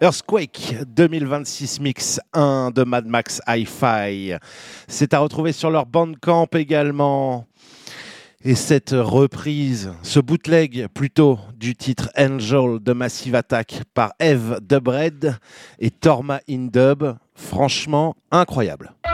Earthquake 2026 Mix 1 de Mad Max Hi-Fi. C'est à retrouver sur leur Bandcamp également. Et cette reprise, ce bootleg plutôt du titre Angel de Massive Attack par Eve Dubred et Torma in Dub, franchement incroyable.